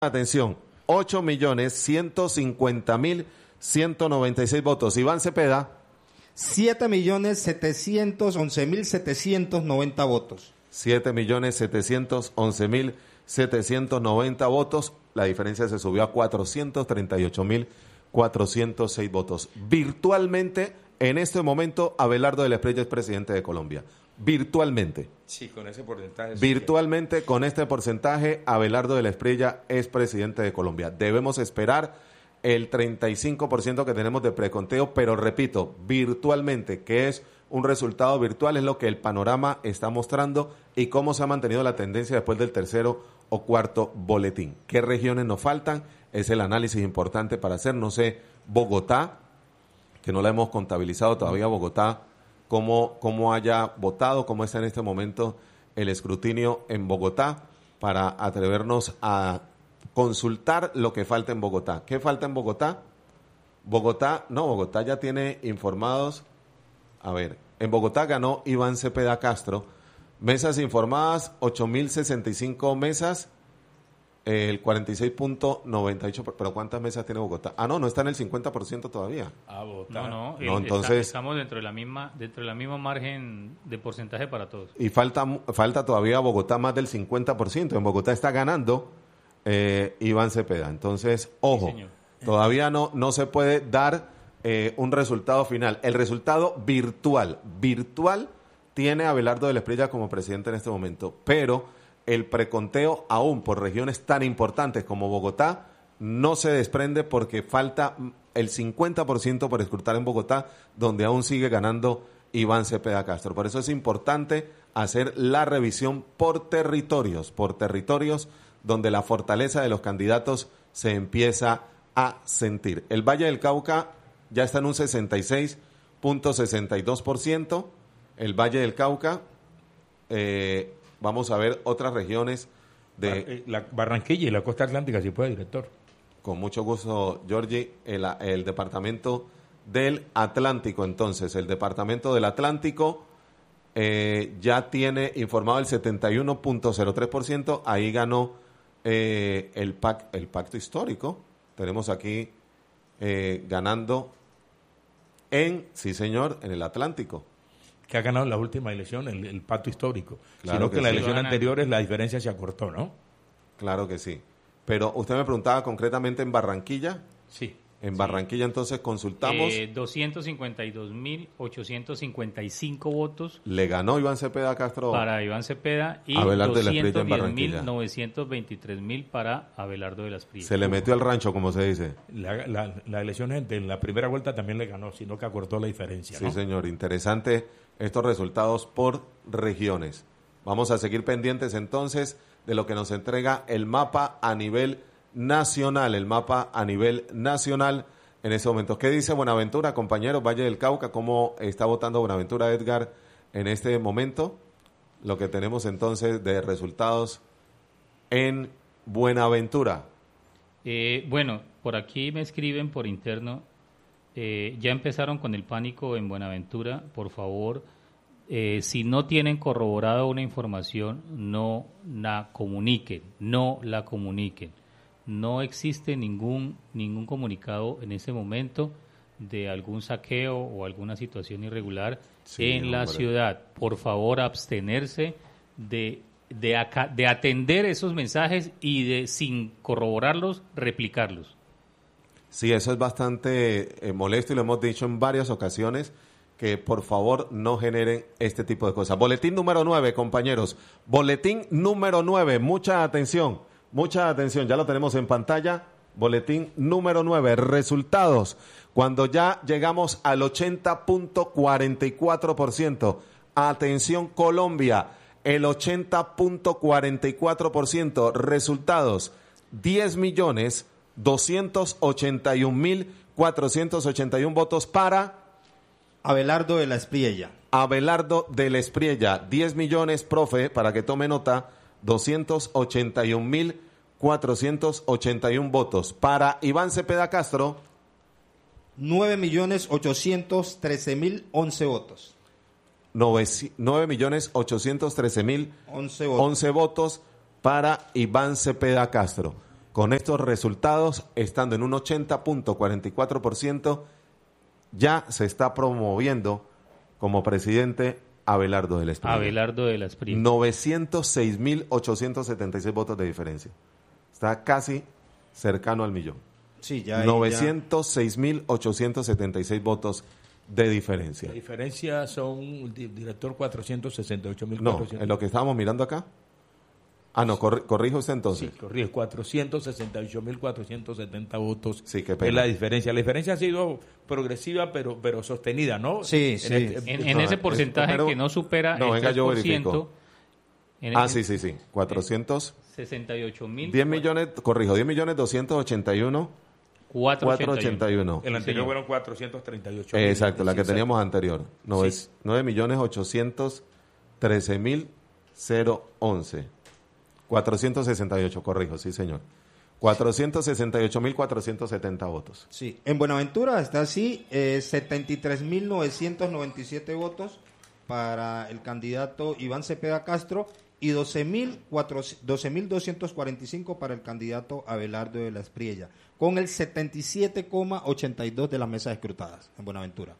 Atención, 8.150.196 votos. Iván Cepeda. 7.711.790 votos. 7.711.790 votos. La diferencia se subió a 438.406 votos. Virtualmente, en este momento, Abelardo de la Espriella es presidente de Colombia. Virtualmente. Sí, con ese porcentaje. Virtualmente, con este porcentaje, Abelardo de la Espriella es presidente de Colombia. Debemos esperar el 35% que tenemos de preconteo, pero repito, virtualmente, que es un resultado virtual, es lo que el panorama está mostrando y cómo se ha mantenido la tendencia después del tercero o cuarto boletín. ¿Qué regiones nos faltan? Es el análisis importante para hacer. No sé, Bogotá, que no la hemos contabilizado todavía, Bogotá, cómo haya votado, cómo está en este momento el escrutinio en Bogotá, para atrevernos a consultar lo que falta en Bogotá. ¿Qué falta en Bogotá? Bogotá ya tiene informados. A ver, en Bogotá ganó Iván Cepeda Castro. Mesas informadas, 8.065 mesas, el 46.98%. ¿Pero cuántas mesas tiene Bogotá? No está en el 50% todavía. Bogotá. No, entonces estamos dentro de la misma margen de porcentaje para todos. Y falta todavía Bogotá más del 50%. En Bogotá está ganando Iván Cepeda. Entonces, ojo, sí, todavía no se puede dar un resultado final. El resultado virtual tiene a Abelardo de la Espriella como presidente en este momento, pero el preconteo aún por regiones tan importantes como Bogotá no se desprende porque falta el 50% por escrutar en Bogotá, donde aún sigue ganando Iván Cepeda Castro. Por eso es importante hacer la revisión por territorios donde la fortaleza de los candidatos se empieza a sentir. El Valle del Cauca ya está en un 66.62%. El Valle del Cauca, vamos a ver otras regiones de... La Barranquilla y la costa atlántica, si puede, director. Con mucho gusto, Giorgi. El departamento del Atlántico, entonces, el departamento del Atlántico ya tiene informado el 71.03%. Ahí ganó el pacto histórico. Tenemos aquí ganando sí señor, en el Atlántico. Que ha ganado en la última elección el pacto histórico. Claro, sino que sí, las elecciones anteriores la diferencia se acortó, ¿no? Claro que sí. Pero usted me preguntaba concretamente en Barranquilla. Sí. En Barranquilla, entonces, consultamos. 252.855 votos. Le ganó Iván Cepeda Castro. Para Iván Cepeda y 210.923.000 para Abelardo de la Espriella. Se le metió al rancho, como se dice. La elección en la primera vuelta también le ganó, sino que acortó la diferencia, ¿no? Sí, señor. Interesante estos resultados por regiones. Vamos a seguir pendientes, entonces, de lo que nos entrega el mapa a nivel nacional, en ese momento. ¿Qué dice Buenaventura, compañero? Valle del Cauca, ¿cómo está votando Buenaventura, Edgar, en este momento? Lo que tenemos entonces de resultados en Buenaventura. Bueno, por aquí me escriben por interno, ya empezaron con el pánico en Buenaventura. Por favor, si no tienen corroborado una información, no la comuniquen. No existe ningún comunicado en ese momento de algún saqueo o alguna situación irregular en la ciudad. Por favor, abstenerse de atender esos mensajes y de, sin corroborarlos, replicarlos. Sí, eso es bastante molesto y lo hemos dicho en varias ocasiones, que por favor no generen este tipo de cosas. Boletín número 9, compañeros. Boletín número 9, mucha atención, ya lo tenemos en pantalla. Boletín número 9, resultados. Cuando ya llegamos al 80.44%. Atención, Colombia, el 80.44%. Resultados, 10.281.481 votos para Abelardo de la Espriella. Abelardo de la Espriella. 10 millones, profe, para que tome nota, 281.481 votos. Para Iván Cepeda Castro, 9.813.011 votos. 9.813.011 votos para Iván Cepeda Castro. Con estos resultados, estando en un 80.44%, ya se está promoviendo como presidente Abelardo de la Espriella. Abelardo de la Espriella. 906.876 votos de diferencia. Está casi cercano al millón. Sí, ya. 906.876 votos de diferencia. La diferencia son, director, 468.400. No, en lo que estábamos mirando acá. Ah, no, corrija usted entonces. Sí, corrige, 468.470 votos. Sí, qué pena. Es la diferencia. La diferencia ha sido progresiva, pero sostenida, ¿no? Sí, sí. En ese porcentaje pero- que no supera no, el venga, yo 3%. Sí. 400. 68.000. 10 millones, corrijo, 10.281.481. 481. El anterior señor. fueron 438. Exacto, la que Sí, teníamos anterior. Sí. 9.813.011. 468, corrijo, sí, señor. 468.470 votos. Sí, en Buenaventura está así, 73.997 votos para el candidato Iván Cepeda Castro y 12.245 para el candidato Abelardo de la Espriella, con el 77,82 de las mesas escrutadas en Buenaventura.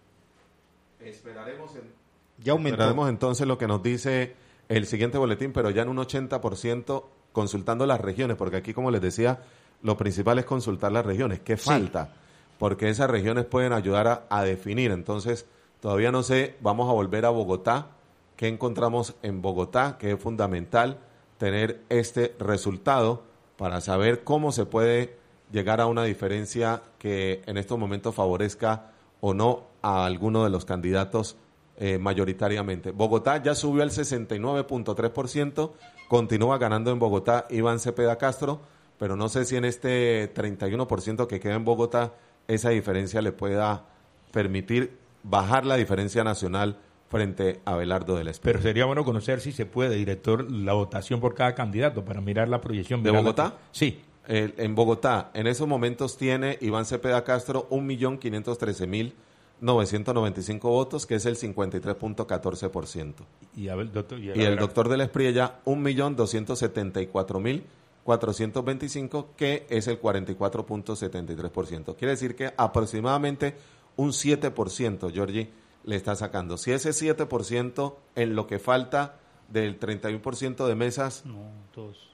Ya aumentó. Esperaremos entonces lo que nos dice el siguiente boletín, pero ya en un 80% consultando las regiones, porque aquí, como les decía, lo principal es consultar las regiones. ¿Qué falta? Porque esas regiones pueden ayudar a definir. Entonces, todavía no sé, vamos a volver a Bogotá. ¿Qué encontramos en Bogotá? Que es fundamental tener este resultado para saber cómo se puede llegar a una diferencia que en estos momentos favorezca o no a alguno de los candidatos mayoritariamente. Bogotá ya subió al 69.3%, continúa ganando en Bogotá Iván Cepeda Castro, pero no sé si en este 31% que queda en Bogotá esa diferencia le pueda permitir bajar la diferencia nacional frente a Abelardo de la Espriella. Pero sería bueno conocer si se puede, director, la votación por cada candidato para mirar la proyección. ¿De Bogotá? Sí. En Bogotá, en esos momentos tiene Iván Cepeda Castro 1.513.995 votos, que es el 53.14%. Y el doctor, Y el doctor de la Espriella 1.274.425, que es el 44.73%. Quiere decir que aproximadamente un 7%, Georgie, le está sacando. Si ese 7% en lo que falta del 31% de mesas, No, dos.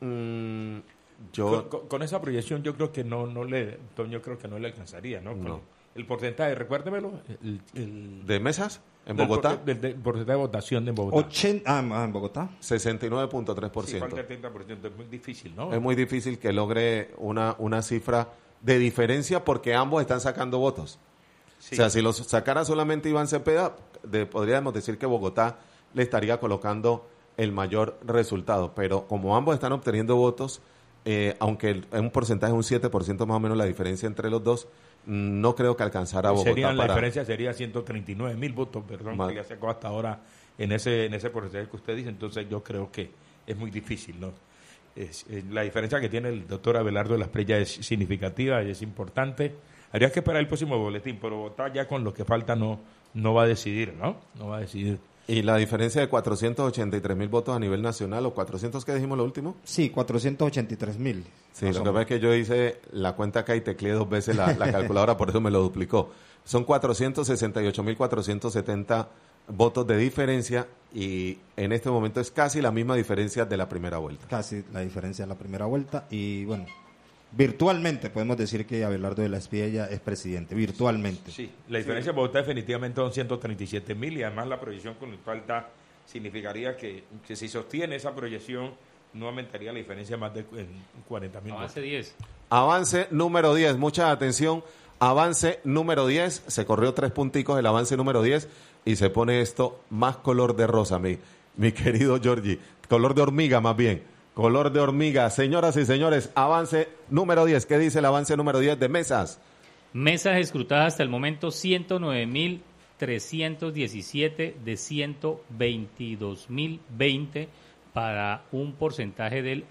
Con esa proyección yo creo que yo creo que no le alcanzaría, ¿no? No. Con el porcentaje, recuérdemelo. ¿de mesas? ¿En Bogotá? Del porcentaje de votación en Bogotá. En Bogotá. 69.3%. Sí, falta el 30%, es muy difícil, ¿no? Es muy difícil que logre una cifra de diferencia porque ambos están sacando votos. Sí. O sea, si los sacara solamente Iván Cepeda, podríamos decir que Bogotá le estaría colocando el mayor resultado. Pero como ambos están obteniendo votos, aunque en un porcentaje, un 7% más o menos la diferencia entre los dos, no creo que alcanzara a Bogotá. La diferencia sería 139.000 votos, perdón, que le sacó hasta ahora en ese porcentaje que usted dice. Entonces yo creo que es muy difícil, ¿no? La diferencia que tiene el doctor Abelardo de la Espriella es significativa y es importante. Habría que esperar el próximo boletín, pero Bogotá ya con lo que falta no va a decidir, ¿no? No va a decidir. Y la diferencia de 483.000 votos a nivel nacional, o 400 que dijimos lo último. Sí, 483.000. Sí, lo que pasa es que yo hice la cuenta acá y tecleé 2 veces la calculadora, por eso me lo duplicó. Son 468.470 votos de diferencia y en este momento es casi la misma diferencia de la primera vuelta. Casi la diferencia de la primera vuelta. Y bueno, virtualmente podemos decir que Abelardo de la Espriella es presidente, virtualmente. Sí, la diferencia en Bogotá definitivamente son 137.000 y además la proyección con falta significaría que si sostiene esa proyección no aumentaría la diferencia más de 40.000. Avance 10. Avance número 10, mucha atención. Avance número 10, se corrió 3 punticos el avance número 10 y se pone esto más color de rosa, mi querido Georgie. Color de hormiga más bien. Color de hormiga. Señoras y señores, avance número 10. ¿Qué dice el avance número 10 de mesas? Mesas escrutadas hasta el momento 109.317 de 122.020 para un porcentaje del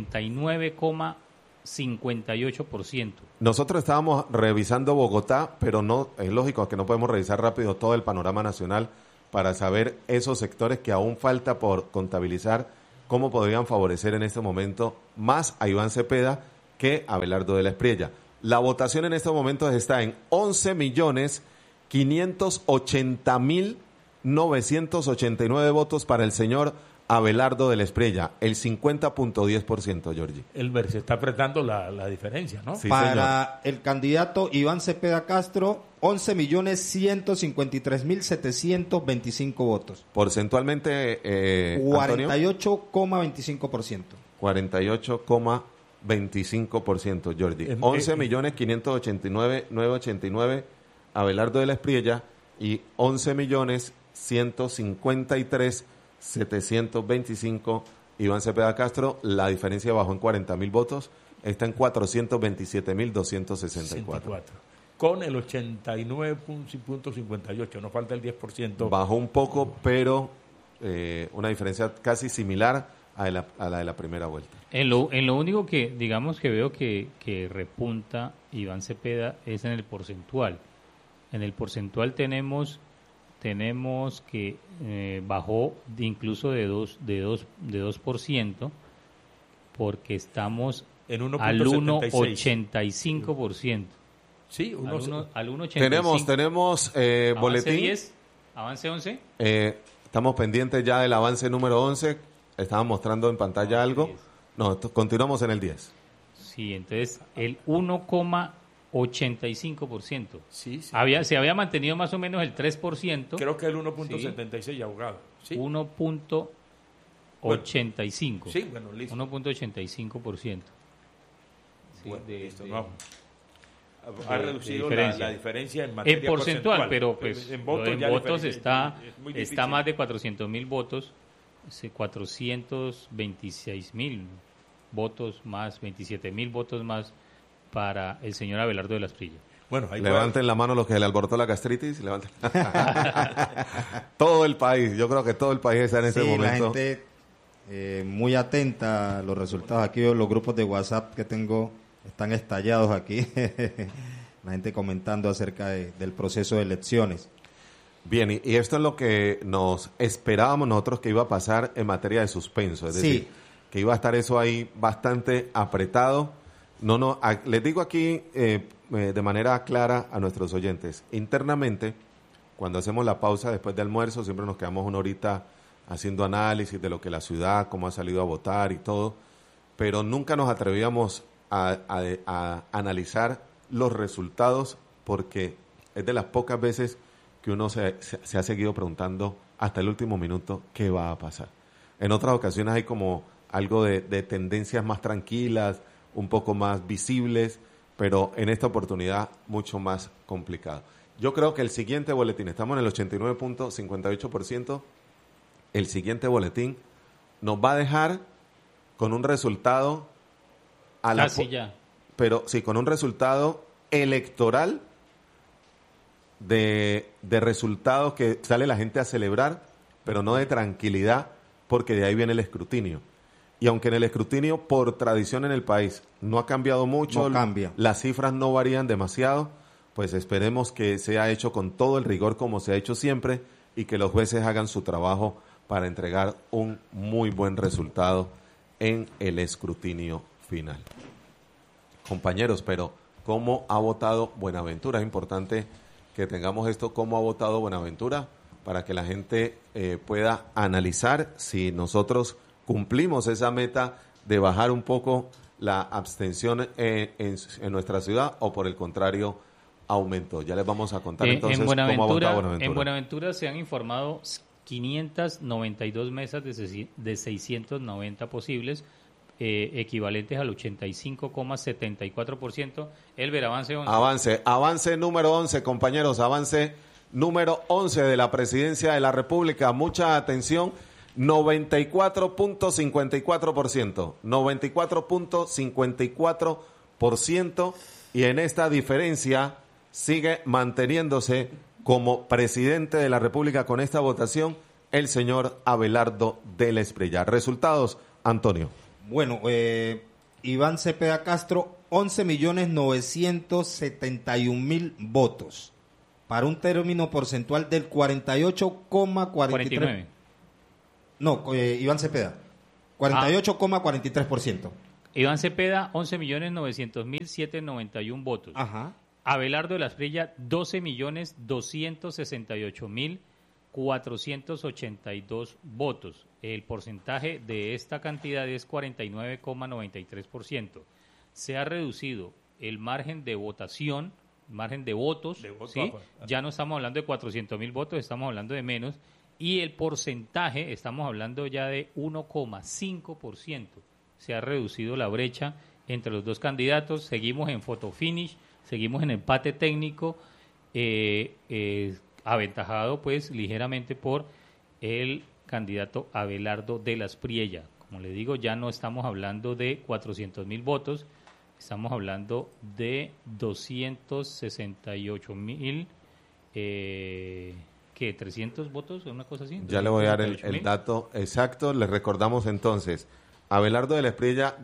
89,58%. Nosotros estábamos revisando Bogotá, pero no es lógico que no podemos revisar rápido todo el panorama nacional para saber esos sectores que aún falta por contabilizar, cómo podrían favorecer en este momento más a Iván Cepeda que Abelardo de la Espriella. La votación en estos momentos está en 11.580.989 votos para el señor Abelardo de la Espriella, el 50.10%, Giorgi. Elber, se está apretando la diferencia, ¿no? Sí, para el candidato Iván Cepeda Castro, 11.153.725 votos. Porcentualmente, Antonio. 48,25%. 48,25%, Giorgi. 11.589.989 Abelardo de la Espriella y 11.153.725 Iván Cepeda Castro. La diferencia bajó en 40.000 votos, está en 427.264. Con el 89.58, nos falta el 10%. Bajó un poco, pero una diferencia casi similar a la de la primera vuelta. En lo único que, digamos, que veo que repunta Iván Cepeda es en el porcentual. En el porcentual tenemos que bajó incluso de 2%, porque estamos en al 1,85%. Sí, al 1,85%. Tenemos boletín. 10, avance 11. Estamos pendientes ya del avance número 11. Estaban mostrando en pantalla algo. 10. No, continuamos en el 10. Sí, entonces el 1,85%. Sí. Se había mantenido más o menos el 3%. Creo que el 1.76, abogado. Sí. 1.85. Sí, bueno, listo. 1.85%. Sí, bueno, listo, vamos. Ha reducido la diferencia en materia en porcentual, pero pues en votos, está más de 400.000 votos, 426.000 votos más, 27.000 votos más para el señor Abelardo de la Espriella. Bueno, levanten la mano los que le alborotó la gastritis. Todo el país, yo creo que todo el país está en este momento. La gente muy atenta a los resultados. Aquí los grupos de WhatsApp que tengo están estallados aquí. La gente comentando acerca del proceso de elecciones. Bien, y esto es lo que nos esperábamos nosotros que iba a pasar en materia de suspenso. Es decir, que iba a estar eso ahí bastante apretado. Les digo aquí de manera clara a nuestros oyentes. Internamente, cuando hacemos la pausa después del almuerzo, siempre nos quedamos una horita haciendo análisis de lo que la ciudad, cómo ha salido a votar y todo. Pero nunca nos atrevíamos a analizar los resultados, porque es de las pocas veces que uno se ha seguido preguntando hasta el último minuto qué va a pasar. En otras ocasiones hay como algo de tendencias más tranquilas, un poco más visibles, pero en esta oportunidad mucho más complicado. Yo creo que el siguiente boletín, estamos en el 89.58%, el siguiente boletín nos va a dejar con un resultado pero sí, con un resultado electoral de resultados que sale la gente a celebrar, pero no de tranquilidad, porque de ahí viene el escrutinio. Y aunque en el escrutinio, por tradición en el país, no ha cambiado mucho, las cifras no varían demasiado, pues esperemos que sea hecho con todo el rigor como se ha hecho siempre y que los jueces hagan su trabajo para entregar un muy buen resultado en el escrutinio final. Compañeros, pero ¿cómo ha votado Buenaventura? Es importante que tengamos esto, cómo ha votado Buenaventura, para que la gente pueda analizar si nosotros cumplimos esa meta de bajar un poco la abstención en nuestra ciudad, o por el contrario aumentó. Ya les vamos a contar entonces cómo ha votado Buenaventura. En Buenaventura se han informado 592 mesas de 690 posibles, equivalentes al 85,74%. Elber, avance 11. Avance número 11, compañeros, avance número 11 de la Presidencia de la República. Mucha atención, 94.54%. 94.54%. Y en esta diferencia sigue manteniéndose como presidente de la República con esta votación el señor Abelardo de la Espriella. Resultados, Antonio. Bueno, Iván Cepeda Castro, 11.971.000 votos, para un término porcentual del 48,43%. No, Iván Cepeda, 48,43%. Iván Cepeda, 11.900.791 votos. Ajá. Abelardo de la Espriella, 12.268.482 votos. El porcentaje de esta cantidad es 49,93%. Se ha reducido el margen de votación, margen de votos, ¿sí? Ya no estamos hablando de 400.000 votos, estamos hablando de menos. Y el porcentaje, estamos hablando ya de 1,5%. Se ha reducido la brecha entre los dos candidatos. Seguimos en photo finish, seguimos en empate técnico, aventajado pues ligeramente por el candidato Abelardo de la Espriella. Como le digo, ya no estamos hablando de 400.000 votos, estamos hablando de 268.000, ¿qué? ¿300 votos? ¿Una cosa así? Ya le voy a dar el dato exacto. Les recordamos entonces, Abelardo de la Espriella,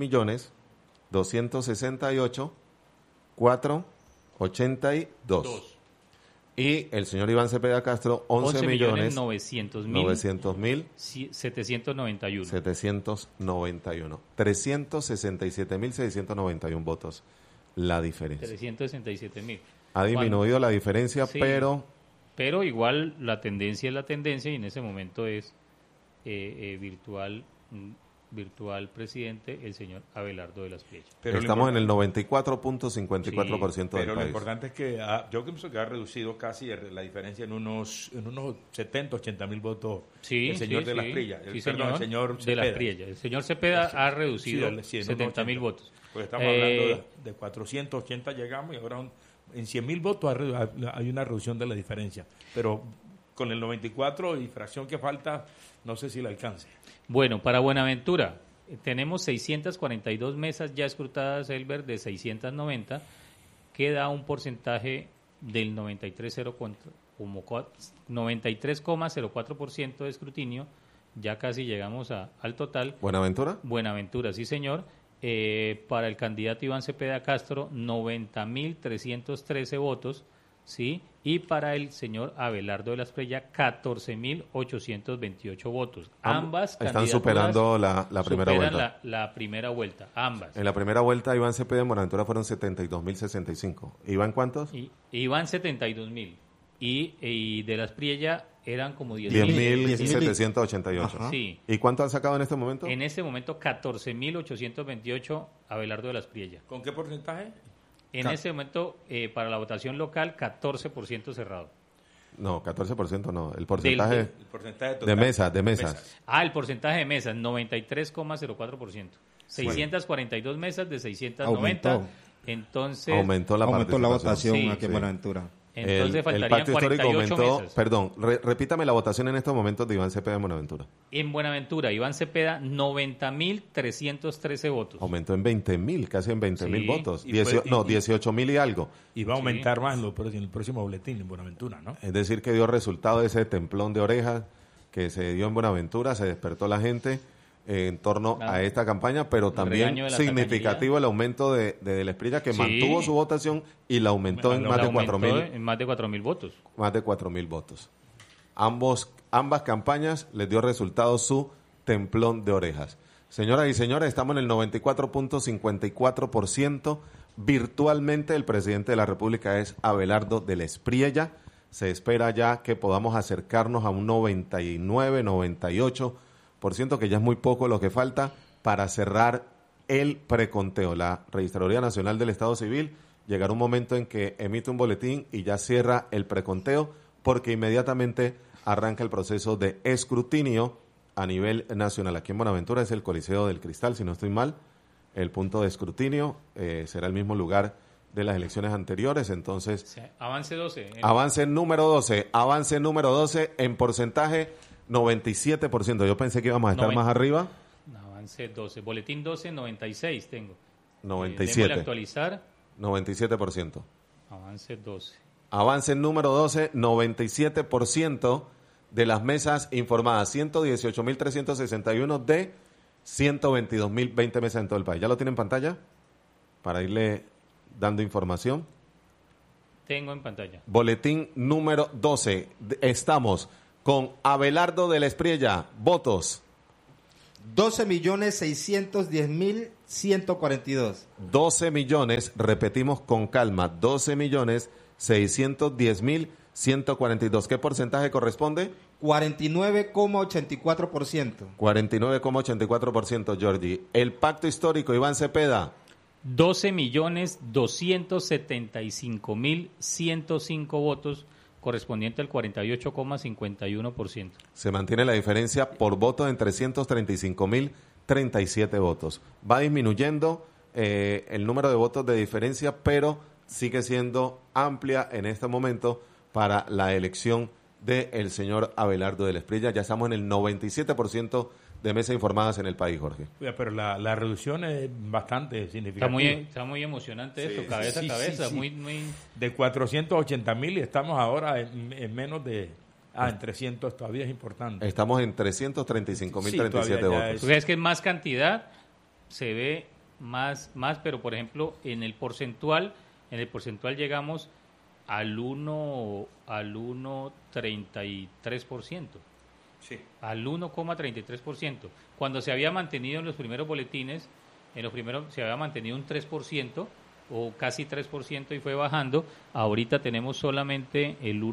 12.268.482. Y el señor Iván Cepeda Castro, 11.900.000 791. 791. 367.691 votos la diferencia. 367.000. Ha disminuido la diferencia, sí, pero igual la tendencia es la tendencia y en ese momento es virtual presidente el señor Abelardo de la Espriella. Estamos en el 94.54% sí, del país. Pero lo importante es que yo pienso que ha reducido casi la diferencia en unos 70, 80.000 votos el señor de la Espriella. El señor de la Espriella. El señor Cepeda ha reducido 70.000 votos. Pues estamos hablando de 480 llegamos y ahora en 100.000 votos hay una reducción de la diferencia. Pero con el 94 y fracción que falta, no sé si la alcance. Bueno, para Buenaventura tenemos 642 mesas ya escrutadas, Elber, de 690, que da un porcentaje del 93,04% de escrutinio. Ya casi llegamos al total. ¿Buenaventura? Buenaventura, sí señor. Para el candidato Iván Cepeda Castro, 90.313 votos, ¿sí? Y para el señor Abelardo de la Espriella, 14.828 votos. Ambas están superando la primera vuelta. La primera vuelta, ambas. En la primera vuelta, Iván Cepeda en Buenaventura fueron 72.065. ¿Iván cuántos? Iván 72.000. Y de la Espriella eran como 10.788. Sí. ¿Y cuánto han sacado en este momento? En este momento, 14.828 Abelardo de la Espriella. ¿Con qué porcentaje? En ese momento, para la votación local, 14% cerrado. No, 14% no. El porcentaje, el porcentaje total de mesas. El porcentaje de mesas, 93,04%. 642 mesas de 690. Aumentó. Entonces aumentó la votación aquí en Buenaventura. Entonces faltarían el pacto histórico 48 aumentó, mesas. Perdón, repítame la votación en estos momentos de Iván Cepeda en Buenaventura. En Buenaventura, Iván Cepeda, 90.313 votos. Aumentó en 20.000, casi en 20.000 votos. 18.000 y algo. Y va a aumentar más en el próximo boletín en Buenaventura, ¿no? Es decir, que dio resultado de ese templón de orejas que se dio en Buenaventura, se despertó la gente en torno a esta campaña, pero también significativo el aumento de la Espriella, que mantuvo su votación y la aumentó en más de 4.000. En más de 4.000 votos. Más de 4.000 votos. Ambas campañas les dio resultado su templón de orejas. Señoras y señores, estamos en el 94.54%. Virtualmente el presidente de la República es Abelardo de la Espriella. Se espera ya que podamos acercarnos a un 99, 98%, que ya es muy poco lo que falta para cerrar el preconteo. La Registraduría Nacional del Estado Civil llegará un momento en que emite un boletín y ya cierra el preconteo, porque inmediatamente arranca el proceso de escrutinio a nivel nacional. Aquí en Buenaventura es el Coliseo del Cristal, si no estoy mal. El punto de escrutinio será el mismo lugar de las elecciones anteriores, entonces... Avance 12. Avance número 12 en porcentaje 97%. Yo pensé que íbamos a estar más arriba. Avance 12. Boletín 12, 96 tengo. 97. Actualizar. 97%. Avance 12. Avance número 12, 97% de las mesas informadas. 118.361 de 122.020 mesas en todo el país. ¿Ya lo tiene en pantalla? Para irle dando información. Tengo en pantalla. Boletín número 12. Estamos con Abelardo de la Espriella. Votos. 12.610.142. 12 millones, repetimos con calma, 12.610.142. ¿Qué porcentaje corresponde? 49,84%. 49,84%, Georgie. El pacto histórico, Iván Cepeda. 12.275.105 votos, correspondiente al 48,51%. Se mantiene la diferencia por voto en 335.037 votos. Va disminuyendo el número de votos de diferencia, pero sigue siendo amplia en este momento para la elección del señor Abelardo del Espriella. Ya estamos en el 97% de mesas informadas en el país, Jorge. Pero la reducción es bastante significativa. Está muy emocionante esto, cabeza a cabeza. Sí. Muy... De 480.000 y estamos ahora en menos de... en 300 todavía es importante. Estamos en 335.037 votos. Porque es que más cantidad se ve más, pero por ejemplo, en el porcentual llegamos al 1.33%. Sí. Al 1,33%. Cuando se había mantenido en los primeros boletines, se había mantenido un 3% o casi 3% y fue bajando. Ahorita tenemos solamente el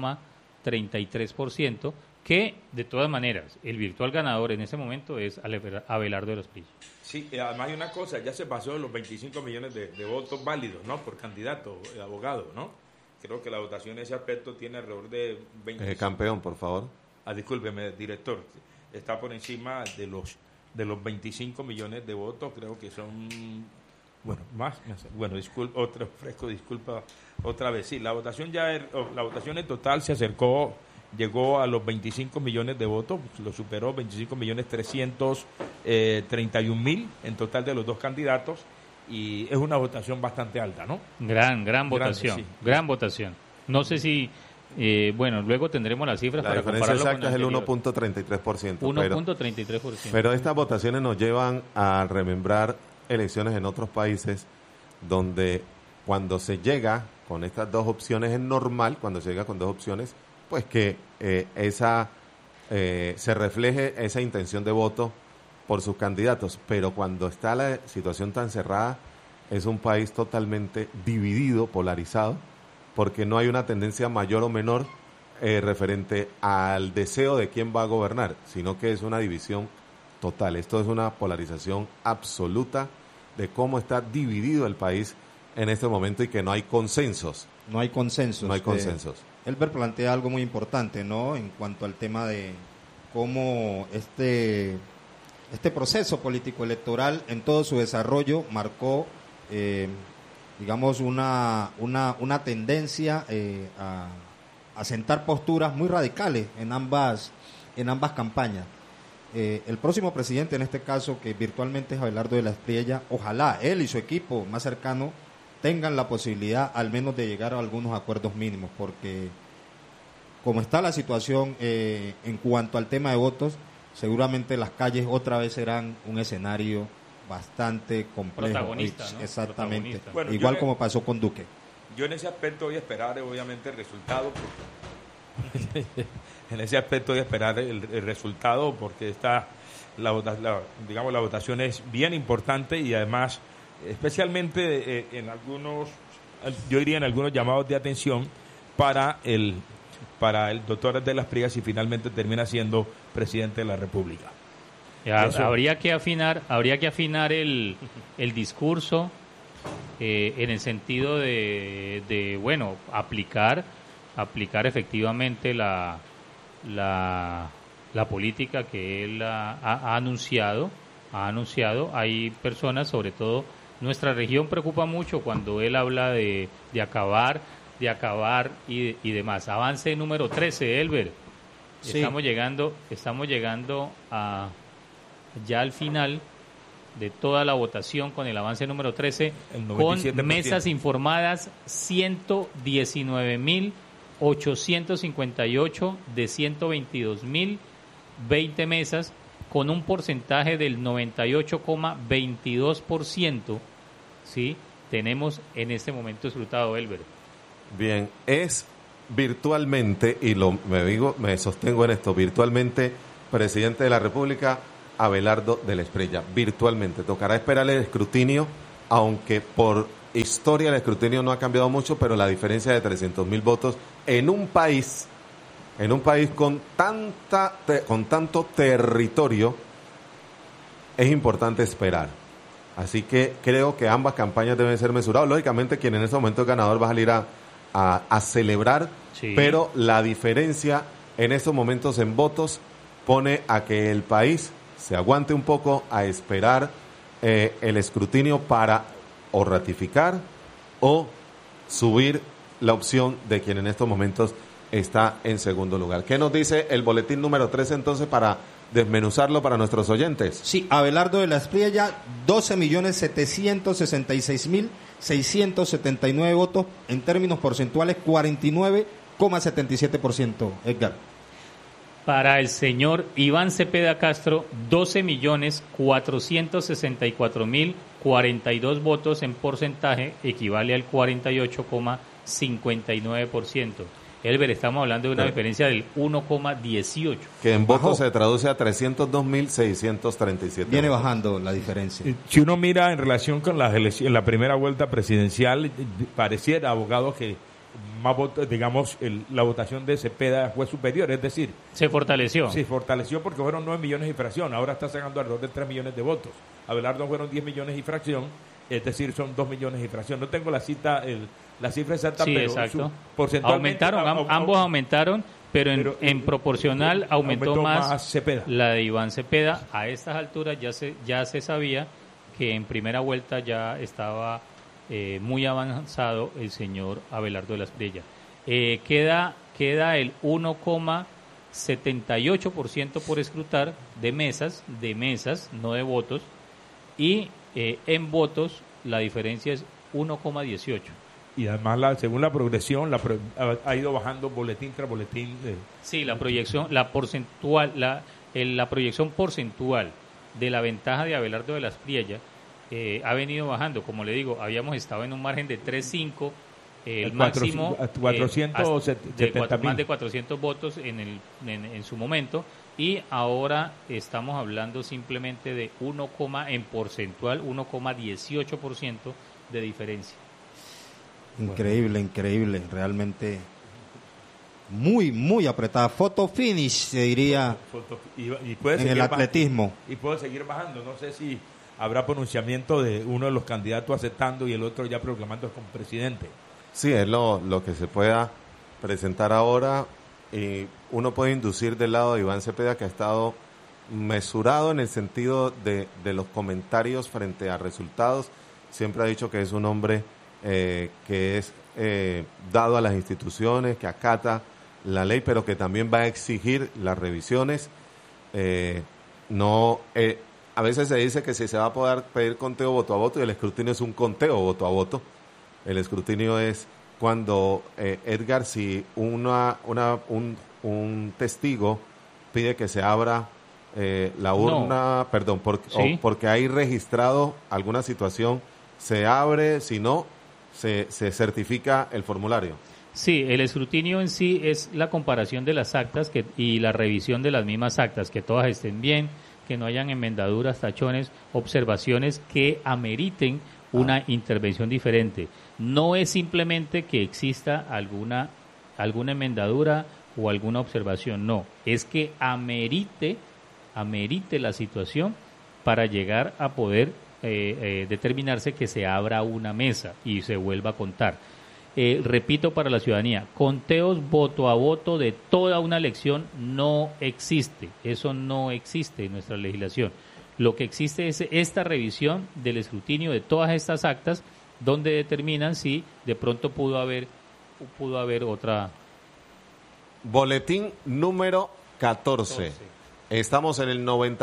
1,33%, que de todas maneras, el virtual ganador en ese momento es Abelardo del Espriella. Sí, además hay una cosa, ya se pasó de los 25 millones de votos válidos, ¿no? Por candidato, abogado, ¿no? Creo que la votación en ese aspecto tiene alrededor de 20. Campeón, por favor. Discúlpeme, director, está por encima de los 25 millones de votos, creo que son, disculpa otra vez, sí, la votación en total llegó a los 25 millones de votos, lo superó, 25.331.000 en total de los dos candidatos, y es una votación bastante alta, ¿no? Gran votación, sí. Gran votación. No sé si... luego tendremos las cifras para compararlo. La diferencia exacta es el 1.33%. 1.33%. Pero estas votaciones nos llevan a remembrar elecciones en otros países donde cuando se llega con estas dos opciones es normal, cuando se llega con dos opciones, pues que se refleje esa intención de voto por sus candidatos. Pero cuando está la situación tan cerrada, es un país totalmente dividido, polarizado, porque no hay una tendencia mayor o menor referente al deseo de quién va a gobernar, sino que es una división total. Esto es una polarización absoluta de cómo está dividido el país en este momento y que no hay consensos. No hay consensos. No hay consensos. Elber plantea algo muy importante, ¿no? En cuanto al tema de cómo este proceso político electoral en todo su desarrollo marcó digamos una tendencia a sentar posturas muy radicales en ambas campañas. El próximo presidente, en este caso, que virtualmente es Abelardo de la Espriella, ojalá él y su equipo más cercano tengan la posibilidad al menos de llegar a algunos acuerdos mínimos, porque como está la situación en cuanto al tema de votos, seguramente las calles otra vez serán un escenario bastante complejo. Protagonista, ¿no? Exactamente. Protagonista. Bueno, igual como pasó con Duque. Yo en ese aspecto voy a esperar, obviamente, el resultado. En ese aspecto voy a esperar el resultado, porque la votación es bien importante y además, especialmente en algunos llamados de atención para el doctor de las Espriella si finalmente termina siendo presidente de la República. Habría que afinar el discurso en el sentido de aplicar efectivamente la política que él ha anunciado. Hay personas, sobre todo nuestra región preocupa mucho cuando él habla de acabar y demás. Avance número 13, Elber. Sí. Estamos llegando ya al final de toda la votación con el avance número 13, con mesas informadas 119.858 de 122.020 mesas, con un porcentaje del 98,22%, ¿sí? Tenemos en este momento escrutado, Elber. Bien, es virtualmente, y me sostengo en esto, virtualmente presidente de la República Abelardo de la Espriella, virtualmente. Tocará esperar el escrutinio, aunque por historia el escrutinio no ha cambiado mucho, pero la diferencia de 300.000 votos en un país con tanto territorio, es importante esperar. Así que creo que ambas campañas deben ser mesuradas. Lógicamente, quien en este momento es ganador va a salir a celebrar, sí, pero la diferencia en estos momentos en votos pone a que el país se aguante un poco a esperar el escrutinio para o ratificar o subir la opción de quien en estos momentos está en segundo lugar. ¿Qué nos dice el boletín número 13 entonces para desmenuzarlo para nuestros oyentes? Sí, Abelardo de la Espriella, 12.766.679 votos, en términos porcentuales 49,77%. Edgar. Para el señor Iván Cepeda Castro, 12.464.042 votos en porcentaje, equivale al 48,59%. Elber, estamos hablando de una diferencia del 1,18. Que en votos se traduce a 302.637. Viene bajando la diferencia. Si uno mira en relación con la primera vuelta presidencial, pareciera, abogado, que más votos, digamos, la votación de Cepeda fue superior, es decir... Se fortaleció. Se fortaleció porque fueron 9 millones y fracción, ahora está sacando alrededor de 3 millones de votos. Abelardo fueron 10 millones y fracción, es decir, son 2 millones y fracción. No tengo la cifra exacta, sí, pero exacto. Porcentualmente... Ambos aumentaron, pero en proporcional aumentó más Cepeda. La de Iván Cepeda. A estas alturas ya se sabía que en primera vuelta ya estaba muy avanzado el señor Abelardo de la Espriella. Queda el 1,78% por escrutar de mesas, no de votos, y en votos la diferencia es 1,18. Y además, según la progresión, ha ido bajando boletín tras boletín. Sí, la proyección porcentual de la ventaja de Abelardo de la Espriella ha venido bajando. Como le digo, habíamos estado en un margen de 3.5, el máximo 470 más de 400 votos en su momento, y ahora estamos hablando simplemente de en porcentual 1,18% de diferencia. Increíble, realmente muy, muy apretada. Photo finish, se diría, y puede en el atletismo. Y puede seguir bajando. No sé si habrá pronunciamiento de uno de los candidatos aceptando y el otro ya proclamando como presidente. Sí, es lo que se pueda presentar ahora, y uno puede inducir del lado de Iván Cepeda, que ha estado mesurado en el sentido de los comentarios frente a resultados. Siempre ha dicho que es un hombre que es dado a las instituciones, que acata la ley, pero que también va a exigir las revisiones. A veces se dice que si se va a poder pedir conteo voto a voto, y el escrutinio es un conteo voto a voto. El escrutinio es cuando, Edgar, si un testigo pide que se abra la urna, porque hay registrado alguna situación, se abre, si no, se certifica el formulario. Sí, el escrutinio en sí es la comparación de las actas y la revisión de las mismas actas, que todas estén bien, que no hayan enmendaduras, tachones, observaciones que ameriten una intervención diferente. No es simplemente que exista alguna enmendadura o alguna observación, no, es que amerite la situación para llegar a poder determinarse que se abra una mesa y se vuelva a contar. Repito para la ciudadanía, conteos voto a voto de toda una elección no existe, eso no existe en nuestra legislación. Lo que existe es esta revisión del escrutinio de todas estas actas, donde determinan si de pronto pudo haber otra. Boletín número 14. Estamos en el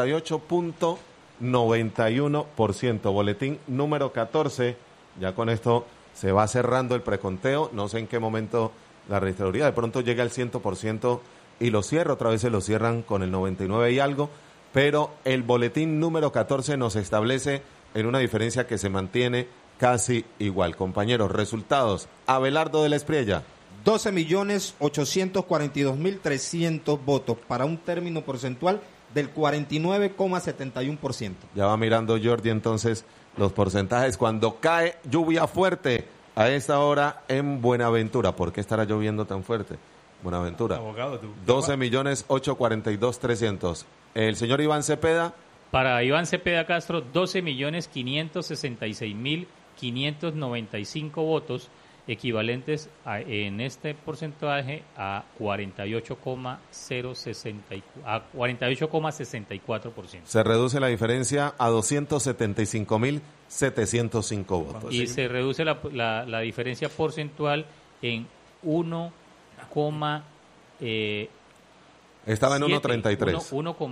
98.91%. Boletín número 14. Ya con esto se va cerrando el preconteo. No sé en qué momento la registraduría de pronto llega al 100% y lo cierra. Otra vez se lo cierran con el 99 y algo. Pero el boletín número 14 nos establece en una diferencia que se mantiene casi igual. Compañeros, resultados. Abelardo de la Espriella. 12.842.300 votos para un término porcentual del 49,71%. Ya va mirando Jordi entonces los porcentajes. Cuando cae lluvia fuerte a esta hora en Buenaventura, ¿por qué estará lloviendo tan fuerte? Buenaventura, Abogado, 12.842.300. El señor Iván Cepeda. Para Iván Cepeda Castro, 12.566.595 votos, equivalentes en este porcentaje a 48,64%. Se reduce la diferencia a 275.705 votos. Y se reduce la diferencia porcentual en 1,7. Estaba en 1.33.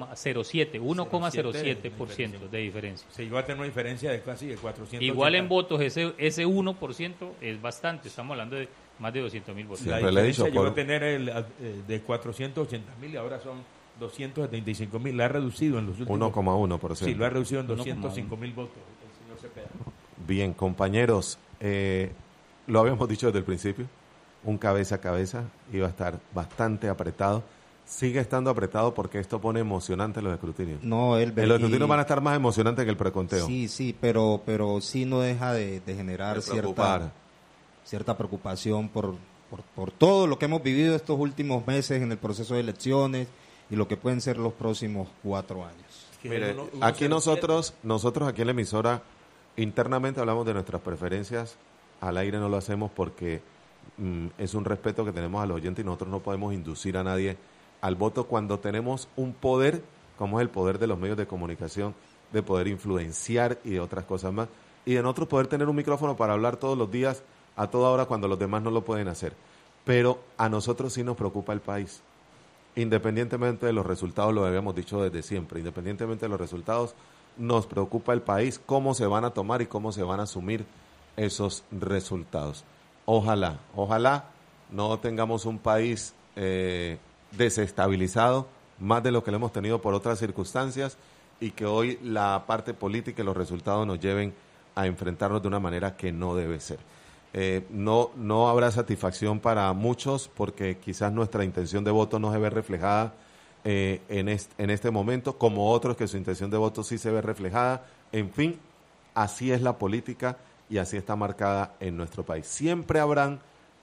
1,07% de diferencia. Se llegó a tener una diferencia de casi de 400. Igual en votos, ese 1% es bastante. Estamos hablando de más de 200.000 votos. La diferencia llegó a tener de 480.000 y ahora son 275.000. La ha reducido en los últimos... 1,1%. Sí, lo ha reducido en 205.000 votos el señor Cepeda. Bien, compañeros, lo habíamos dicho desde el principio, un cabeza a cabeza iba a estar bastante apretado. Sigue estando apretado porque esto pone emocionante los escrutinios. No, los escrutinios van a estar más emocionantes que el preconteo. Sí, pero sí no deja de generar cierta preocupación por todo lo que hemos vivido estos últimos meses en el proceso de elecciones y lo que pueden ser los próximos 4 años. Mire, aquí nosotros aquí en la emisora internamente hablamos de nuestras preferencias, al aire no lo hacemos porque es un respeto que tenemos a los oyentes y nosotros no podemos inducir a nadie al voto cuando tenemos un poder, como es el poder de los medios de comunicación, de poder influenciar y de otras cosas más, y de nosotros poder tener un micrófono para hablar todos los días, a toda hora, cuando los demás no lo pueden hacer. Pero a nosotros sí nos preocupa el país, independientemente de los resultados, lo habíamos dicho desde siempre, independientemente de los resultados, nos preocupa el país, cómo se van a tomar y cómo se van a asumir esos resultados. Ojalá no tengamos un país desestabilizado más de lo que lo hemos tenido por otras circunstancias y que hoy la parte política y los resultados nos lleven a enfrentarnos de una manera que no debe ser. No habrá satisfacción para muchos porque quizás nuestra intención de voto no se ve reflejada en este momento, como otros que su intención de voto sí se ve reflejada. En fin, así es la política y así está marcada en nuestro país. Siempre habrán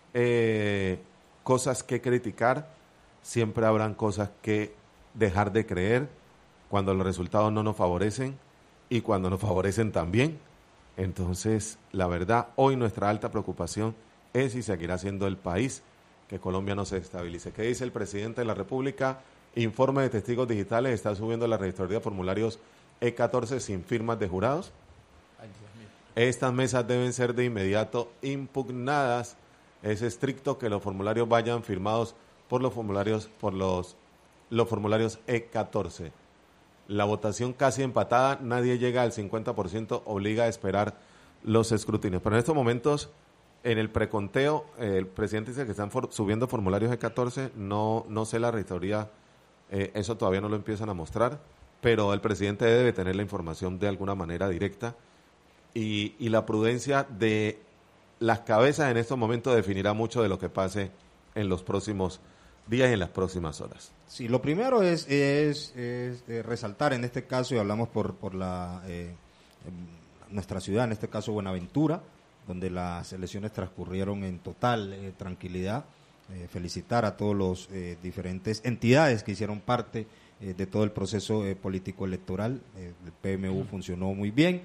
cosas que criticar, siempre habrán cosas que dejar de creer cuando los resultados no nos favorecen y cuando nos favorecen también. Entonces, la verdad, hoy nuestra alta preocupación es y seguirá siendo el país, que Colombia no se estabilice. ¿Qué dice el presidente de la República? Informe de testigos digitales, está subiendo la registraduría de formularios E14 sin firmas de jurados. Estas mesas deben ser de inmediato impugnadas. Es estricto que los formularios vayan firmados por los formularios E14. La votación casi empatada, nadie llega al 50%, obliga a esperar los escrutinios. Pero en estos momentos, en el preconteo, el presidente dice que están subiendo formularios E14, no sé la registraduría, eso todavía no lo empiezan a mostrar, pero el presidente debe tener la información de alguna manera directa y la prudencia de las cabezas en estos momentos definirá mucho de lo que pase en los próximos días y en las próximas horas. Sí, lo primero es resaltar en este caso, y hablamos por nuestra ciudad, en este caso Buenaventura, donde las elecciones transcurrieron en total tranquilidad. Felicitar a todos los diferentes entidades que hicieron parte de todo el proceso político electoral. El PMU funcionó muy bien.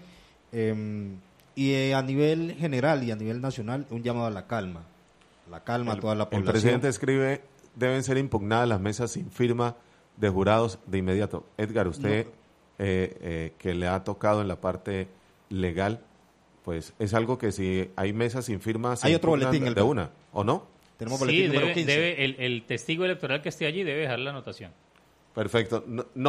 Y a nivel general y a nivel nacional, un llamado a la calma a toda la población. El presidente escribe: deben ser impugnadas las mesas sin firma de jurados de inmediato. Edgar, usted que le ha tocado en la parte legal, pues es algo que si hay mesas sin firma, hay otro boletín de una, ¿o no? Tenemos boletín número 15. El testigo electoral que esté allí debe dejar la anotación. Perfecto.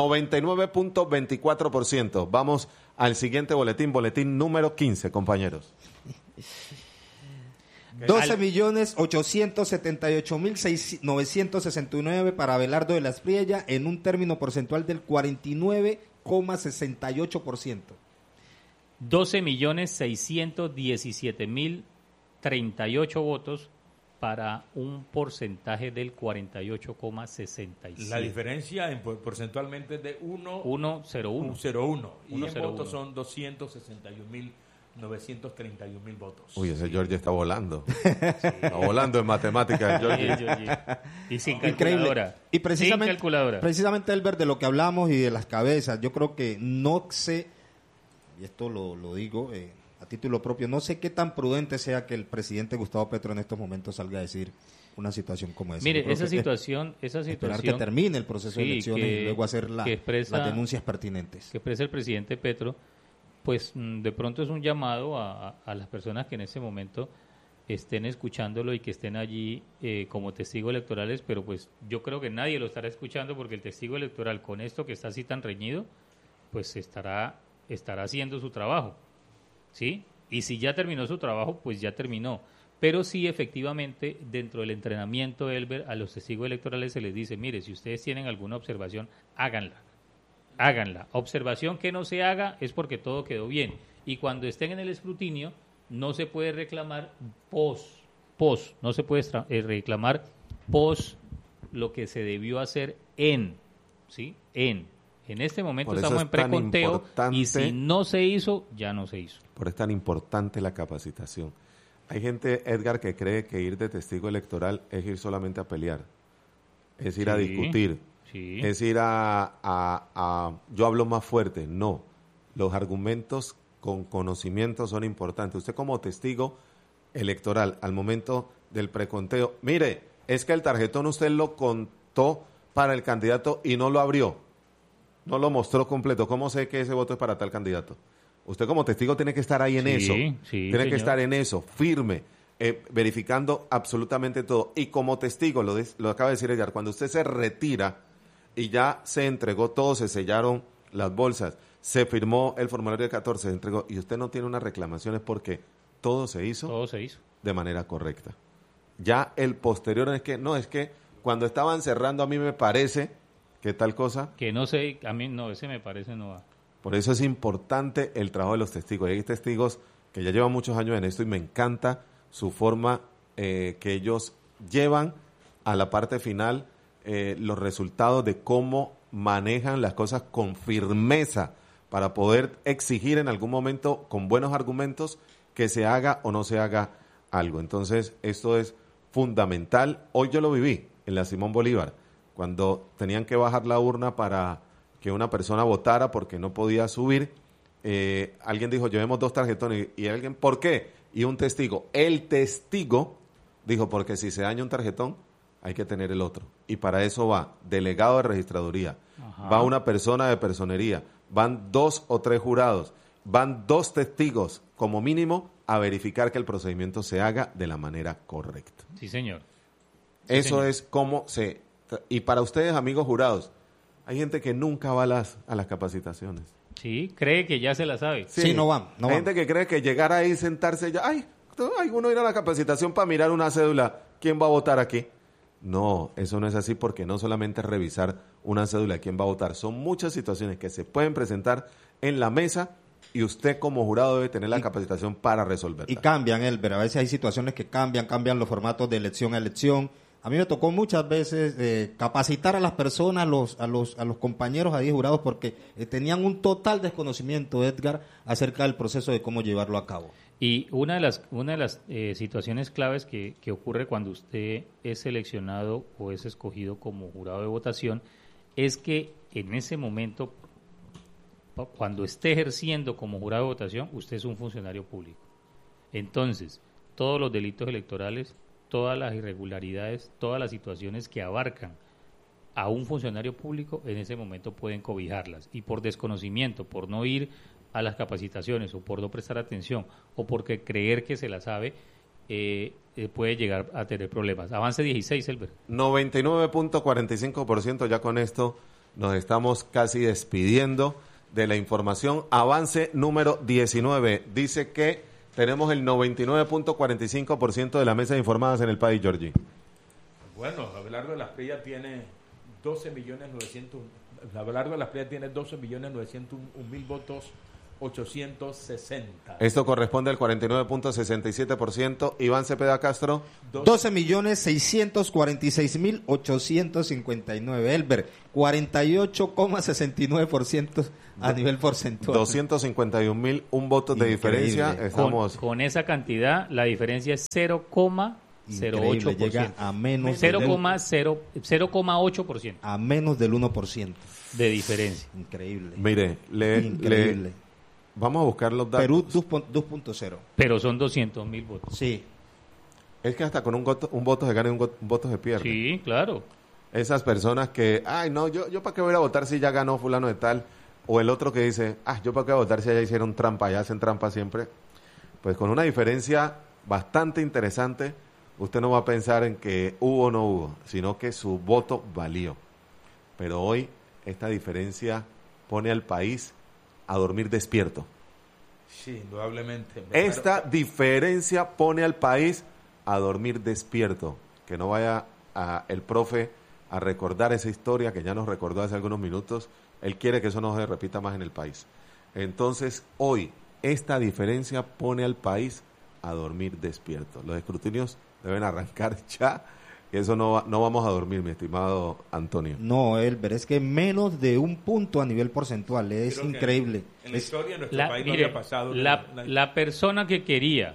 99.24%. Vamos al siguiente boletín número 15, compañeros. 12.878.969 para Abelardo de la Espriella en un término porcentual del 49,68%. 12.617.038 votos para un porcentaje del 48,67. La diferencia en porcentualmente es de 1,01. 1,01. Y en votos son 261.931.000 votos. Uy, ese Georgie está volando. Sí. Está volando en matemáticas, Georgie. Y sin calculadora. Y precisamente, Elber, de lo que hablamos y de las cabezas, yo creo que no sé, y esto lo digo a título propio, no sé qué tan prudente sea que el presidente Gustavo Petro en estos momentos salga a decir una situación como esa. Mire, esa situación... Esperar que termine el proceso de elecciones y luego hacer las denuncias pertinentes. Que expresa el presidente Petro, pues de pronto es un llamado a las personas que en ese momento estén escuchándolo y que estén allí como testigos electorales, pero pues yo creo que nadie lo estará escuchando porque el testigo electoral con esto que está así tan reñido, pues estará haciendo su trabajo, ¿sí? Y si ya terminó su trabajo, pues ya terminó. Pero sí, efectivamente, dentro del entrenamiento, Elber, a los testigos electorales se les dice, mire, si ustedes tienen alguna observación, háganla. Observación que no se haga es porque todo quedó bien. Y cuando estén en el escrutinio, no se puede reclamar no se puede reclamar lo que se debió hacer ¿sí? En este momento estamos en preconteo y si no se hizo, ya no se hizo. Por eso es tan importante la capacitación. Hay gente, Edgar, que cree que ir de testigo electoral es ir solamente a pelear, es ir a discutir, es ir yo hablo más fuerte. No, los argumentos con conocimiento son importantes. Usted como testigo electoral, al momento del preconteo, mire, es que el tarjetón usted lo contó para el candidato y no lo abrió, no lo mostró completo. ¿Cómo sé que ese voto es para tal candidato? Usted como testigo tiene que estar ahí en eso, tiene que estar en eso, firme, verificando absolutamente todo. Y como testigo, lo acaba de decir Edgar, cuando usted se retira y ya se entregó todo, se sellaron las bolsas, se firmó el formulario de 14, se entregó, y usted no tiene unas reclamaciones porque todo se hizo de manera correcta. Ya el posterior es que cuando estaban cerrando a mí me parece que tal cosa. Que no sé, a mí no, ese me parece no va. Por eso es importante el trabajo de los testigos. Hay testigos que ya llevan muchos años en esto y me encanta su forma que ellos llevan a la parte final los resultados de cómo manejan las cosas con firmeza para poder exigir en algún momento con buenos argumentos que se haga o no se haga algo. Entonces, esto es fundamental. Hoy yo lo viví en la Simón Bolívar, cuando tenían que bajar la urna para que una persona votara porque no podía subir. Alguien dijo, llevemos 2 tarjetones. Y alguien, ¿por qué? Y un testigo. El testigo dijo, porque si se daña un tarjetón, hay que tener el otro. Y para eso va delegado de registraduría, va una persona de personería, van 2 o 3 jurados, van 2 testigos, como mínimo, a verificar que el procedimiento se haga de la manera correcta. Sí, señor. Eso es como se... Y para ustedes, amigos jurados, hay gente que nunca va a las capacitaciones. Sí, cree que ya se la sabe. Sí, no van. Hay gente que cree que llegar ahí, sentarse ya, uno ir a la capacitación para mirar una cédula, ¿quién va a votar aquí? No, eso no es así, porque no solamente es revisar una cédula, ¿quién va a votar? Son muchas situaciones que se pueden presentar en la mesa y usted como jurado debe tener la capacitación para resolverla. Y cambian, Elber, a veces hay situaciones que cambian los formatos de elección a elección. A mí me tocó muchas veces capacitar a las personas, a los compañeros ahí jurados, porque tenían un total desconocimiento, Edgar, acerca del proceso de cómo llevarlo a cabo. Y una de las situaciones claves que ocurre cuando usted es seleccionado o es escogido como jurado de votación es que en ese momento, cuando esté ejerciendo como jurado de votación, usted es un funcionario público. Entonces, todos los delitos electorales, todas las irregularidades, todas las situaciones que abarcan a un funcionario público, en ese momento pueden cobijarlas. Y por desconocimiento, por no ir a las capacitaciones o por no prestar atención o porque creer que se la sabe, puede llegar a tener problemas. Avance 16, Elber. 99.45%, ya con esto nos estamos casi despidiendo de la información. Avance número 19, dice que tenemos el 99.45% de la mesa de informadas en el país, Georgie. Bueno, Abelardo de las Prillas tiene 12.900.000 votos 860. Esto corresponde al 49.67%. Iván Cepeda Castro. 12.646.859. Elber, 48,69% a nivel porcentual. 251.000, un voto de diferencia. Estamos con esa cantidad, la diferencia es 0,08%. Llega a menos 0,8%. A menos del 1%. De diferencia. Increíble. Mire, Increíble. Vamos a buscar los datos. Perú 2.0. Pero son 200.000 votos. Sí. Es que hasta con un voto se gana y un voto se pierde. Sí, claro. Esas personas que, ay, no, yo para qué voy a votar si ya ganó fulano de tal. O el otro que dice, yo para qué voy a votar si ya hicieron trampa, ya hacen trampa siempre. Pues con una diferencia bastante interesante, usted no va a pensar en que hubo o no hubo, sino que su voto valió. Pero hoy esta diferencia pone al país a dormir despierto. Sí, indudablemente. Esta diferencia pone al país a dormir despierto. Que no vaya el profe a recordar esa historia que ya nos recordó hace algunos minutos. Él quiere que eso no se repita más en el país. Entonces, hoy, esta diferencia pone al país a dormir despierto. Los escrutinios deben arrancar ya. Y eso no vamos a dormir, mi estimado Antonio. No, Elber, es que menos de un punto a nivel porcentual. Es increíble. En la historia de nuestro país no había pasado. La persona que quería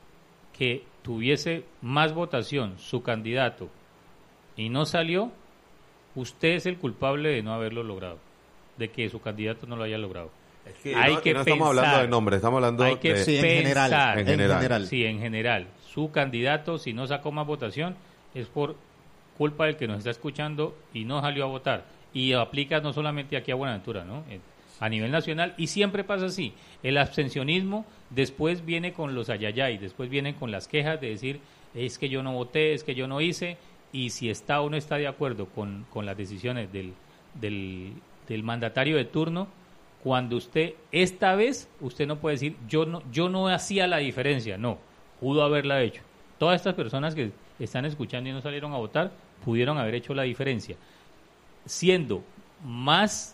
que tuviese más votación, su candidato, y no salió, usted es el culpable de no haberlo logrado, de que su candidato no lo haya logrado. Es que no estamos hablando de nombres, estamos hablando de... Sí, en general. Sí, en general. Su candidato, si no sacó más votación, es por culpa del que nos está escuchando y no salió a votar. Y aplica no solamente aquí a Buenaventura, ¿no? A nivel nacional, y siempre pasa así. El abstencionismo después viene con los ayayay, después vienen con las quejas de decir, es que yo no voté, es que yo no hice, y si está o no está de acuerdo con las decisiones del mandatario de turno, cuando esta vez, usted no puede decir, yo no hacía la diferencia, no, pudo haberla hecho. Todas estas personas que están escuchando y no salieron a votar, pudieron haber hecho la diferencia. Siendo más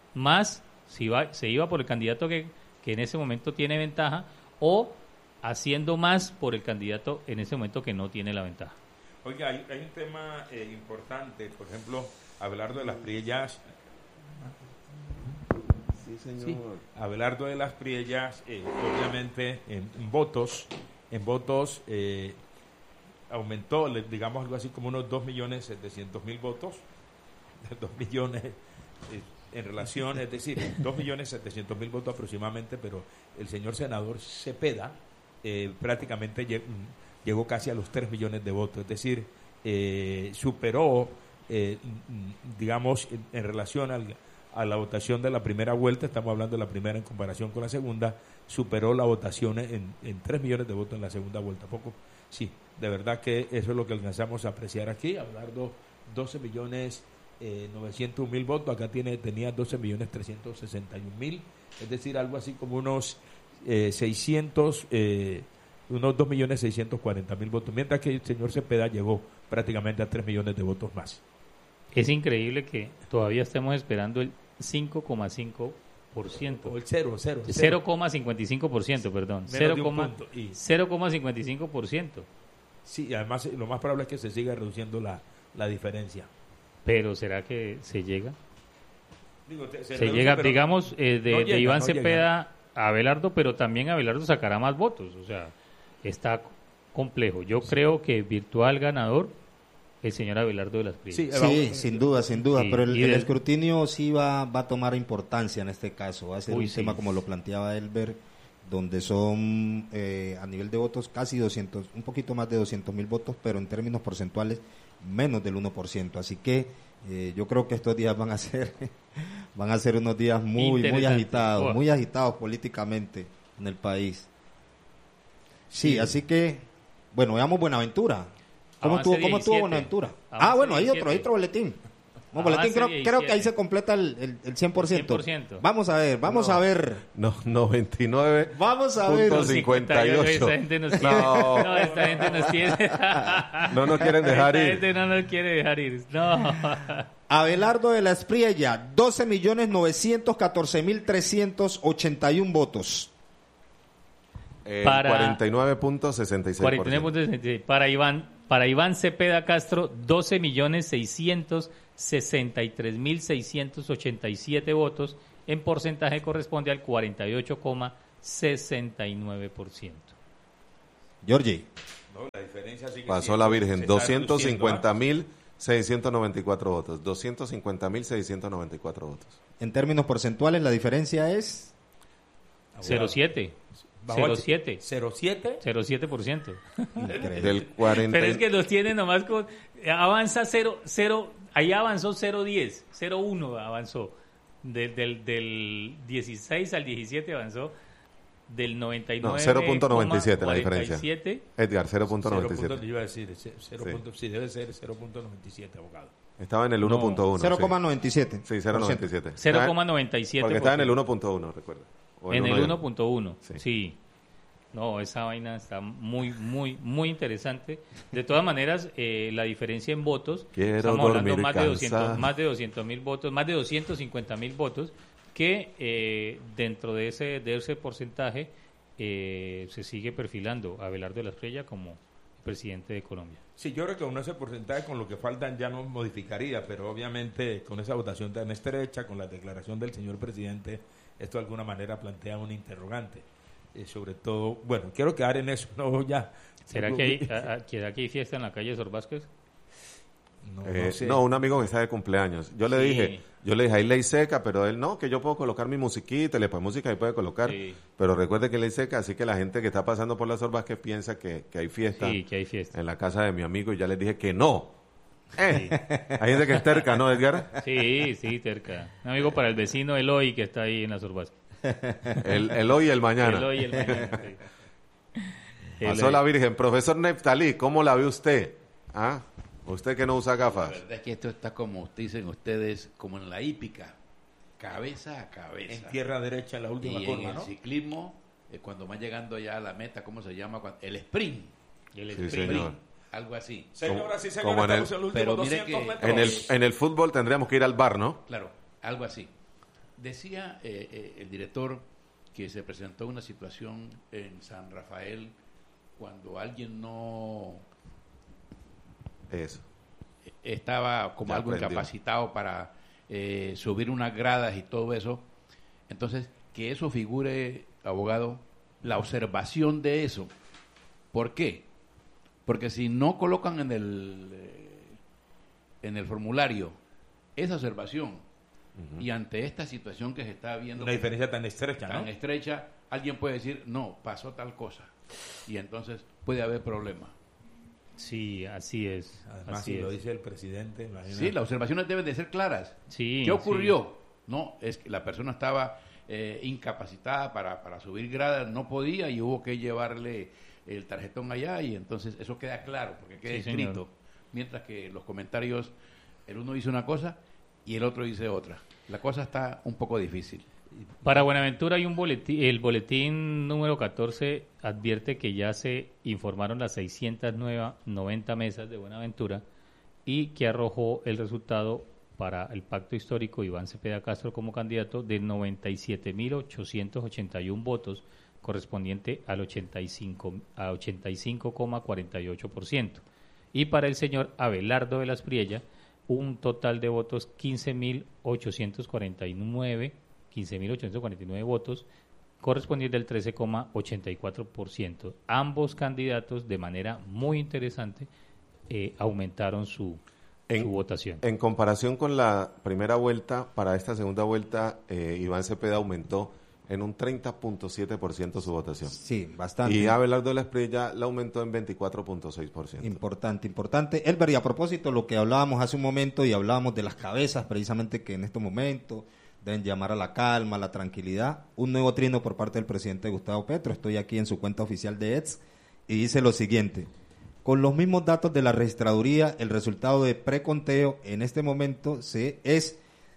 se iba por el candidato que en ese momento tiene ventaja, o haciendo más por el candidato en ese momento que no tiene la ventaja. Oiga, hay un tema importante, por ejemplo, Abelardo de las Priellas. Sí, señor. Sí. Abelardo de las Priellas, obviamente, en votos, aumentó, digamos algo así como unos 2.700.000 votos, 2 millones en relación, es decir, 2.700.000 votos aproximadamente, pero el señor senador Cepeda prácticamente llegó casi a los 3 millones de votos, es decir, superó, digamos, en relación a la votación de la primera vuelta, estamos hablando de la primera en comparación con la segunda, superó la votación en 3 millones de votos en la segunda vuelta. Poco, sí, de verdad que eso es lo que alcanzamos a apreciar aquí. Abelardo, 12.900.000 votos, acá tenía 12.361.000, es decir, algo así como unos 2.640.000 votos, mientras que el señor Cepeda llegó prácticamente a 3 millones de votos más. Es increíble que todavía estemos esperando el 5,5%. O el 0,55%, perdón. 0,55%. Sí, además lo más probable es que se siga reduciendo la diferencia. Pero ¿será que se llega? Se llega, digamos, de Iván no Cepeda a Abelardo, pero también Abelardo sacará más votos. O sea, está complejo. Yo creo que virtual ganador el señor Abelardo de las Priellas. Sí, sin duda, sí, pero el del escrutinio sí va a tomar importancia en este caso. Va a ser un tema, como lo planteaba Elber, donde son a nivel de votos casi 200, un poquito más de 200.000 votos, pero en términos porcentuales menos del 1%. Así que yo creo que estos días van a ser unos días muy agitados políticamente en el país. Sí, así que, bueno, veamos Buenaventura. ¿Cómo estuvo Buenaventura? Bueno, hay otro boletín. Boletín, creo que ahí se completa el 100%. 100%. Vamos a ver. No, 99. Vamos a ver. 58. Esta gente nos quiere. No, esta gente nos quiere. No nos quieren dejar ir. Esta gente no nos quiere dejar ir. No. Abelardo de la Espriella, 12.914.381 votos. Para 49.66%. 49.66. Para Iván Cepeda Castro, 12.663.687 votos. En porcentaje corresponde al 48,69%. Georgie. No, la diferencia sigue Pasó siendo, la Virgen, se está reduciendo, 250.694 votos. 250.694 votos. En términos porcentuales, la diferencia es 0,7. 0,7. 0,7%. Del 40. Pero es que los tiene nomás con... Avanza 0, ahí avanzó 0,10, 0,1 avanzó. Del 16 al 17 avanzó. Del 99. No, 0.97 la diferencia. Edgar, 0.97. Yo iba a decir, sí, debe ser 0.97, abogado. Estaba en el 1.1. 0,97. Sí, 0.97. 0,97. Porque estaba en el 1.1, recuerda. En el 1.1, sí. No, esa vaina está muy, muy, muy interesante. De todas maneras, la diferencia en votos, estamos hablando más de 200.000 votos, más de 250.000 votos, que dentro de ese porcentaje se sigue perfilando a Abelardo de la Espriella como presidente de Colombia. Sí, yo creo que con ese porcentaje, con lo que faltan, ya no modificaría, pero obviamente con esa votación tan estrecha, con la declaración del señor presidente, esto de alguna manera plantea un interrogante. Sobre todo, bueno, quiero quedar en eso, no ya. ¿Será que hay fiesta en la calle Sor Vázquez? No sé. No, un amigo que está de cumpleaños. Yo le dije, hay ley seca, pero él no, que yo puedo colocar mi musiquita, le pone música y puede colocar. Sí. Pero recuerde que ley seca, así que la gente que está pasando por la Sor Vázquez piensa que hay fiesta. Sí, que hay fiesta. En la casa de mi amigo y ya les dije que no. Hay gente que es terca, ¿no, Edgar? Sí, terca. Un amigo para el vecino Eloy que está ahí en la Sor Vázquez. El hoy y el mañana. El hoy y el mañana, sí. Pasó la Virgen. Profesor Neftalí, ¿cómo la ve usted? ¿Ah? Usted que no usa gafas. La verdad es que esto está como dicen ustedes, como en la hípica, cabeza a cabeza. En tierra derecha en la última y curva, en el ciclismo, cuando va llegando ya a la meta, ¿cómo se llama? El sprint. Sí, señor. Algo así. Señora, sí, señora, como en el, pero mire que en el fútbol tendríamos que ir al bar, ¿no? Claro, algo así. Decía el director que se presentó una situación en San Rafael cuando alguien no estaba como algo incapacitado para subir unas gradas y todo eso. Entonces, que eso figure, abogado, la observación de eso. ¿Por qué? Porque si no colocan en el formulario esa observación, y ante esta situación que se está viendo, una diferencia tan estrecha, estrecha, alguien puede decir, no, pasó tal cosa, y entonces puede haber problema. Sí, así es. Además, así si es. lo dice el presidente, imagínate. Sí, las observaciones deben de ser claras. Sí, ¿qué ocurrió? Sí. No, es que la persona estaba incapacitada para subir gradas, no podía y hubo que llevarle el tarjetón allá, y entonces eso queda claro, porque queda escrito. Señor. Mientras que los comentarios, el uno dice una cosa y el otro dice otra. La cosa está un poco difícil. Para Buenaventura hay un boletín, el boletín número 14 advierte que ya se informaron las 690 mesas de Buenaventura y que arrojó el resultado para el pacto histórico Iván Cepeda Castro como candidato de 97.881 votos, correspondiente al 85,48%. Y para el señor Abelardo de la Espriella, un total de votos 15.849 votos, correspondiente al 13,84%. Ambos candidatos, de manera muy interesante, aumentaron su votación. En comparación con la primera vuelta, para esta segunda vuelta, Iván Cepeda aumentó en un 30.7% su votación. Sí, bastante. Y Abelardo de la Espriella la aumentó en 24.6%. Importante. Elber, y a propósito, lo que hablábamos hace un momento y hablábamos de las cabezas, precisamente que en este momento deben llamar a la calma, a la tranquilidad. Un nuevo trino por parte del presidente Gustavo Petro. Estoy aquí en su cuenta oficial de X y dice lo siguiente: Con los mismos datos de la registraduría, el resultado de preconteo en este momento es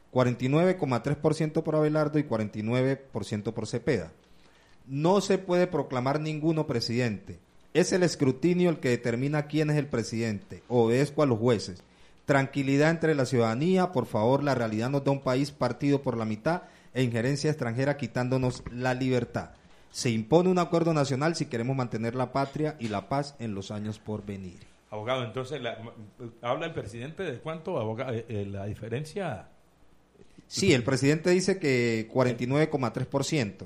49,3% por Abelardo y 49% por Cepeda. No se puede proclamar ninguno presidente. Es el escrutinio el que determina quién es el presidente. Obedezco a los jueces. Tranquilidad entre la ciudadanía. Por favor, la realidad nos da un país partido por la mitad e injerencia extranjera quitándonos la libertad. Se impone un acuerdo nacional si queremos mantener la patria y la paz en los años por venir. Abogado, entonces, ¿habla el presidente de cuánto, abogado, la diferencia? Sí, el presidente dice que 49,3%.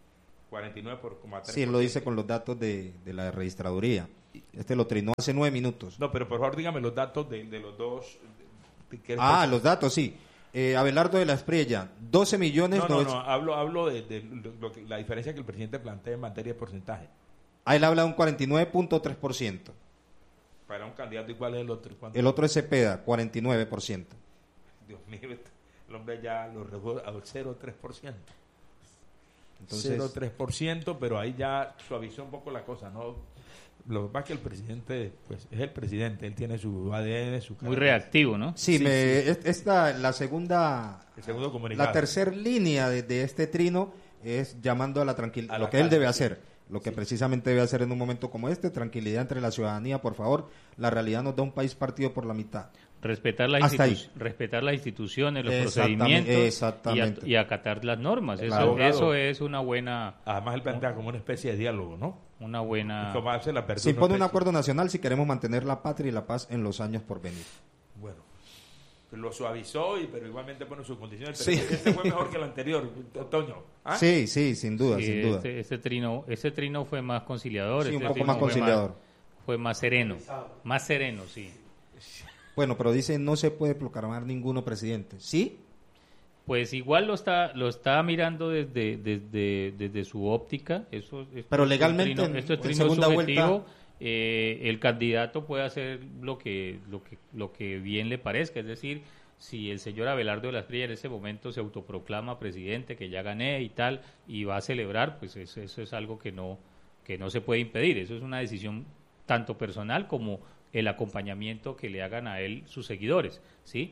49,3%. Sí, él lo dice con los datos de la registraduría. Este lo trinó hace 9 minutos. No, pero por favor dígame los datos de los dos. Los datos, sí. Abelardo de la Espriella, 12 millones... No, hablo de la diferencia que el presidente plantea en materia de porcentaje. Él habla de un 49,3%. Para un candidato, ¿y cuál es el otro? ¿Cuánto? El otro es Cepeda, 49%. Dios mío, el hombre ya lo rebajó al 0,3%. Entonces, 0,3%, pero ahí ya suavizó un poco la cosa, ¿no? Lo que pasa es que el presidente, pues, es el presidente, él tiene su ADN, su muy reactivo, ¿no? Sí, la segunda, el segundo comunicado. La tercera línea de este trino es llamando a la tranquilidad, lo que él debe hacer, lo que precisamente debe hacer en un momento como este, tranquilidad entre la ciudadanía, por favor, la realidad nos da un país partido por la mitad. Respetar las instituciones, los procedimientos y acatar las normas. Eso es una buena... Además, él plantea como una especie de diálogo, ¿no? Una buena... Se impone un acuerdo nacional si queremos mantener la patria y la paz en los años por venir. Bueno, lo suavizó, pero igualmente pone sus condiciones. Sí. Este fue mejor que el anterior, Toño. ¿Ah? Sí, sin duda. Ese trino fue más conciliador. Sí, un poco más conciliador. Fue más sereno. Más sereno, sí. Bueno, pero dice no se puede proclamar ninguno presidente. ¿Sí? Pues igual lo está mirando desde su óptica. Pero legalmente, esto es en trino segunda subjetivo. vuelta, el candidato puede hacer lo que bien le parezca. Es decir, si el señor Abelardo de la Espriella en ese momento se autoproclama presidente, que ya gané y tal, y va a celebrar, pues eso es algo que no se puede impedir. Eso es una decisión tanto personal como el acompañamiento que le hagan a él sus seguidores, ¿sí?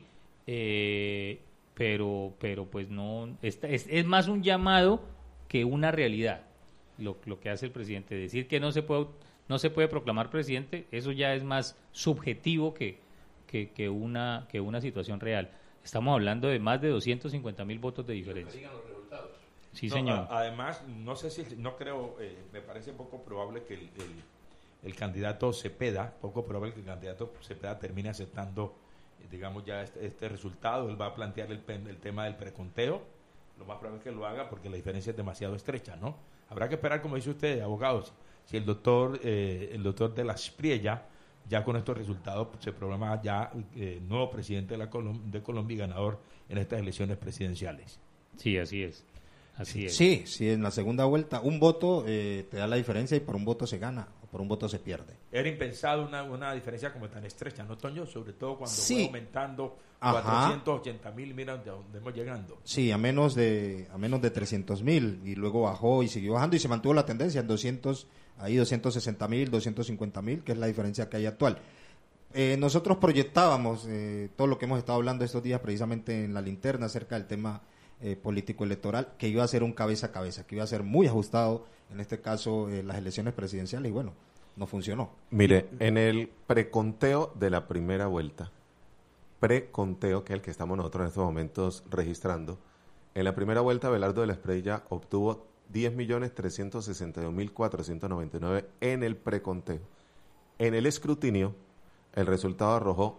Pero pues no, es más un llamado que una realidad lo que hace el presidente. Decir que no se puede proclamar presidente, eso ya es más subjetivo que una situación real. Estamos hablando de más de 250,000 votos de diferencia. Digan los resultados. Sí, señor. Además, me parece poco probable que el candidato Cepeda, termine aceptando, digamos, ya este resultado. Él va a plantear el tema del preconteo. Lo más probable es que lo haga porque la diferencia es demasiado estrecha, ¿no? Habrá que esperar, como dice usted, abogados, si el doctor de la Espriella, ya con estos resultados, se proclama ya nuevo presidente de Colombia y ganador en estas elecciones presidenciales. Sí, así es. Sí, en la segunda vuelta un voto te da la diferencia y por un voto se gana o por un voto se pierde. Era impensado una diferencia como tan estrecha, ¿no, Toño? Sobre todo cuando sí. fue aumentando 480,000, mira dónde estamos llegando. Sí, a menos de 300,000 y luego bajó y siguió bajando y se mantuvo la tendencia en 260,000, 250,000, que es la diferencia que hay actual. Nosotros proyectábamos todo lo que hemos estado hablando estos días precisamente en la linterna acerca del tema político-electoral, que iba a ser un cabeza a cabeza, que iba a ser muy ajustado, en este caso las elecciones presidenciales, y bueno, no funcionó. Mire, en el preconteo de la primera vuelta, preconteo, que es el que estamos nosotros en estos momentos registrando, en la primera vuelta Abelardo de la Espriella obtuvo 10.362.499 en el preconteo. En el escrutinio, el resultado arrojó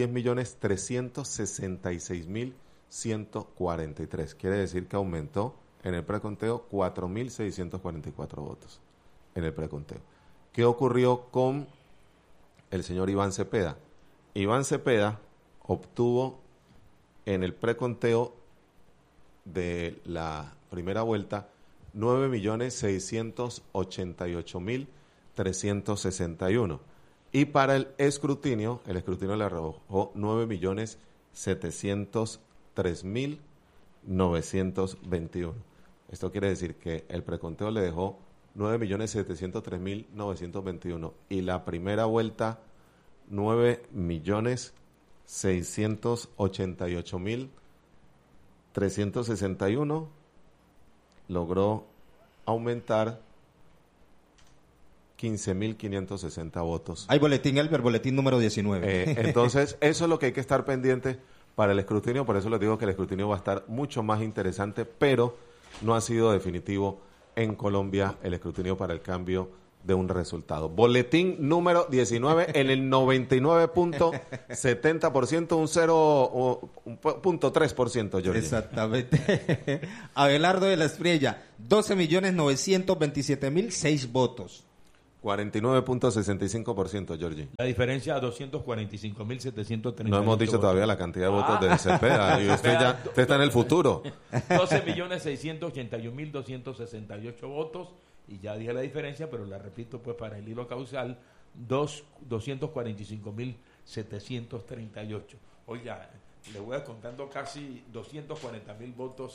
10.366.143. Quiere decir que aumentó en el preconteo 4.644 votos en el preconteo. ¿Qué ocurrió con el señor Iván Cepeda? Iván Cepeda obtuvo en el preconteo de la primera vuelta 9.688.361. Y para el escrutinio le arrojó 9.703.921. Esto quiere decir que el preconteo le dejó 9.703.921. Y la primera vuelta, 9.688.361. Logró aumentar 15.560 votos. Hay boletín, Elber, boletín número 19. Entonces, eso es lo que hay que estar pendiente para el escrutinio. Por eso les digo que el escrutinio va a estar mucho más interesante, pero no ha sido definitivo en Colombia el escrutinio para el cambio de un resultado. Boletín número 19 en el 99.70%, un 0.3%, Jorge. Exactamente. Abelardo de la Espriella, 12.927.006 votos. 49.65%, Georgie. La diferencia a 245.730. No hemos dicho todavía la cantidad de votos de Cepeda. Y usted está en el futuro. 12.681.268 votos. Y ya dije la diferencia, pero la repito pues para el hilo causal, 245.738. Oiga, le voy a contando casi 240.000 votos